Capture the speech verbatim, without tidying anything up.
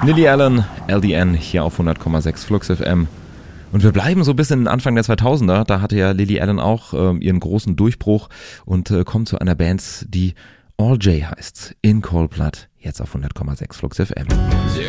Lily Allen, L D N, hier auf hundert Komma sechs Flux F M. Und wir bleiben so bis in den Anfang der zweitausender. Da hatte ja Lily Allen auch äh, ihren großen Durchbruch und äh, kommt zu einer Band, die All J heißt. In Cold Blood, jetzt auf hundert Komma sechs Flux F M.